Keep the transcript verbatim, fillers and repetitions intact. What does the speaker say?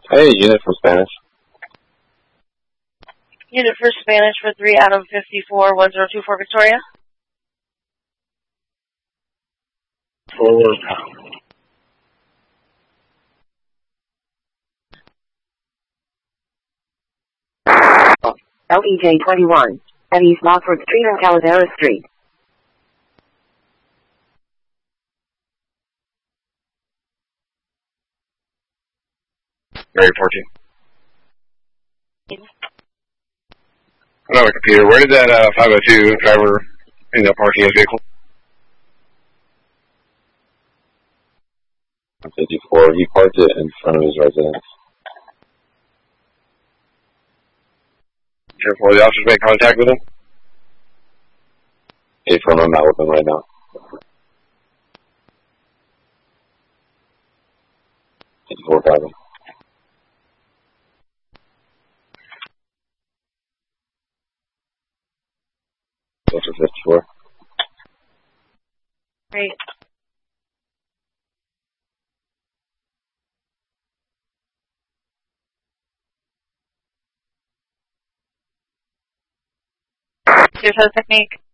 Hey, unit for Spanish. Unit for Spanish for three Adam fifty-four one zero two four Victoria. Forward. L E J twenty-one, at East Mofford Street and Calaveras Street. Very fourteen. Another computer. Where did that uh, five oh two driver end up parking his vehicle? fifty-four. He parked it in front of his residence. Therefore, the officers make contact with him? Hey, from I'm not with him right now. fifty-four thousand. Delta fifty-four. Great. Here's the technique.